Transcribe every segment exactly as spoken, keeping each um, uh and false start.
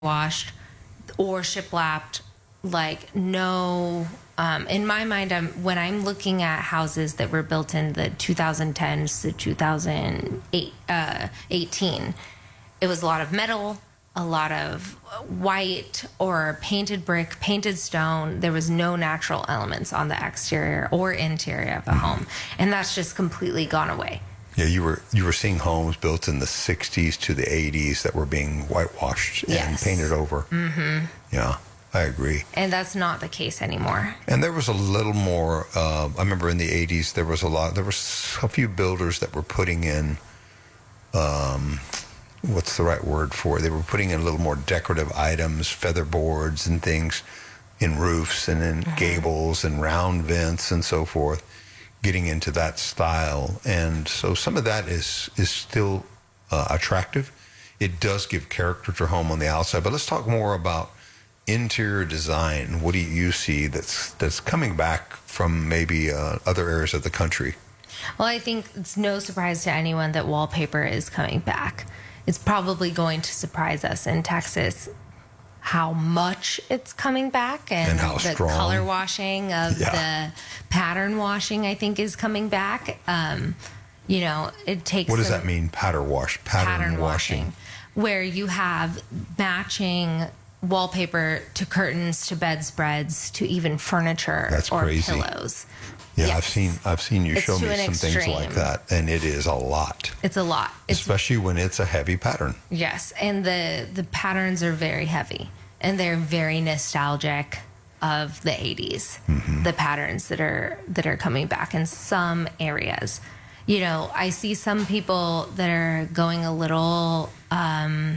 washed or shiplapped. Like no, um, in my mind, I'm when I'm looking at houses that were built in the twenty tens to two thousand eighteen, it was a lot of metal, a lot of white or painted brick, painted stone. There was no natural elements on the exterior or interior of the home, and that's just completely gone away. Yeah, you were you were seeing homes built in the sixties to the eighties that were being whitewashed and Yes. painted over. Mm-hmm. Yeah, I agree. And that's not the case anymore. And there was a little more. Uh, I remember in the eighties there was a lot. There was a few builders that were putting in. Um, what's the right word for it? They were putting in a little more decorative items, feather boards and things, in roofs and in mm-hmm. gables and round vents and so forth. Getting into that style, and so some of that is is still uh, attractive. It does give character to home on the outside, but let's talk more about interior design. What do you see that's that's coming back from maybe uh, other areas of the country? Well, I think it's no surprise to anyone that wallpaper is coming back. It's probably going to surprise us in Texas how much it's coming back, and, and how the strong. color washing of Yeah. the pattern washing, I think, is coming back. Um, you know, it takes. What does some that mean? Pattern wash, pattern, pattern washing. washing, where you have matching wallpaper to curtains, to bedspreads, to even furniture That's or crazy. pillows. Yeah, Yes. I've seen I've seen you It's show to me an some things like extreme. that, and it is a lot, It's a lot. It's especially when it's a heavy pattern. Yes, and the the patterns are very heavy, and they're very nostalgic of the eighties. Mm-hmm. The patterns that are that are coming back in some areas. You know, I see some people that are going a little um,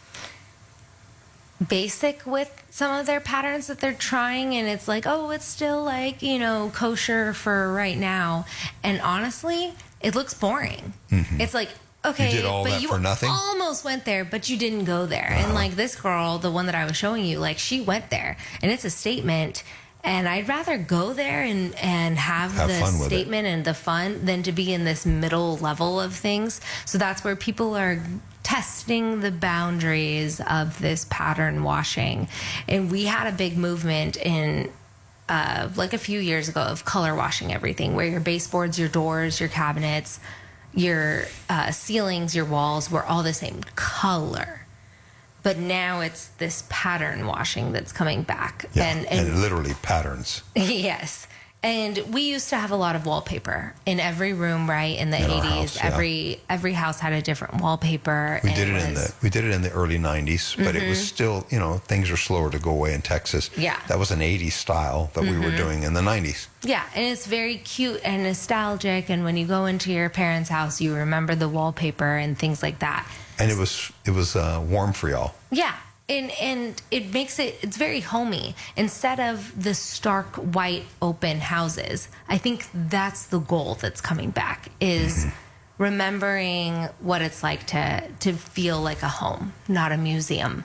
basic with some of their patterns that they're trying, and it's like, oh, it's still like, you know, kosher for right now. And honestly, it looks boring. Mm-hmm. It's like, okay, You did all but that you for nothing? almost went there, but you didn't go there. Uh-huh. And like this girl, the one that I was showing you, like she went there, and it's a statement. And I'd rather go there and, and have, Have the fun with it. statement and the fun than to be in this middle level of things. So that's where people are testing the boundaries of this pattern washing. And we had a big movement in uh, like a few years ago of color washing everything, where your baseboards, your doors, your cabinets, your uh, ceilings, your walls were all the same color. But now it's this pattern washing that's coming back. Yeah, and, and, and literally patterns. yes. And we used to have a lot of wallpaper in every room, right? In the In our eighties, house, yeah. every every house had a different wallpaper. We and did it in was- the we did it in the early nineties, but it was still, you know, things are slower to go away in Texas. Yeah. That was an eighties style that we were doing in the nineties. Yeah, and it's very cute and nostalgic. And when you go into your parents' house, you remember the wallpaper and things like that. And it was it was uh, warm for y'all. Yeah, and and it makes it it's very homey instead of the stark white open houses. I think that's the goal that's coming back is remembering what it's like to to feel like a home, not a museum.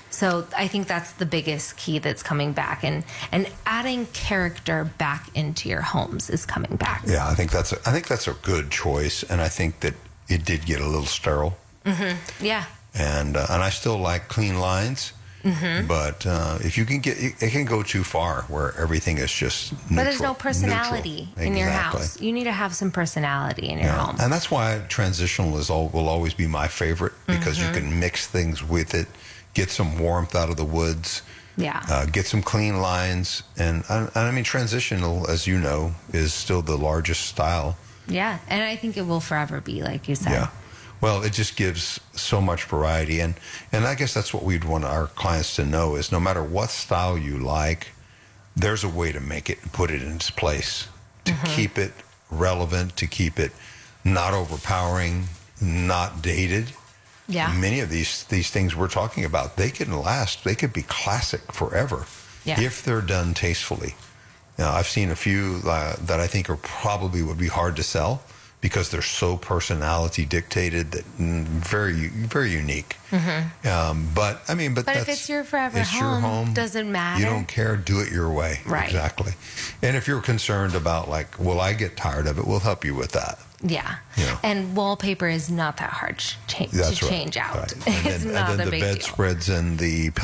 So I think that's the biggest key that's coming back, and and adding character back into your homes is coming back. Yeah, I think that's a, I think that's a good choice, and I think that it did get a little sterile. Yeah. And uh, and I still like clean lines, Mm-hmm. but uh, if you can get, it, it can go too far where everything is just neutral. But there's no personality neutral. in your Exactly. house. You need to have some personality in your Yeah. home. And that's why transitional is all will always be my favorite, because Mm-hmm. you can mix things with it, get some warmth out of the woods, Yeah. uh, get some clean lines, and, and I mean transitional, as you know, is still the largest style. Yeah, and I think it will forever be, like you said. Yeah. Well, it just gives so much variety. And, and I guess that's what we'd want our clients to know is no matter what style you like, there's a way to make it and put it in its place, to Mm-hmm. keep it relevant, to keep it not overpowering, not dated. Yeah. Many of these, these things we're talking about, they can last. They could be classic forever Yeah. if they're done tastefully. Now, I've seen a few uh, that I think are probably would be hard to sell, because they're so personality dictated that mm, very very unique. Mm-hmm. Um, but I mean, but, But that's, if it's your forever it's your home, home, doesn't matter. You don't care. Do it your way. Right. Exactly. And if you're concerned about like, will I get tired of it? We'll help you with that. Yeah. Yeah. And wallpaper is not that hard to, cha- That's to right. change out. Right. And It's then, not and then a the big deal. bedspreads and the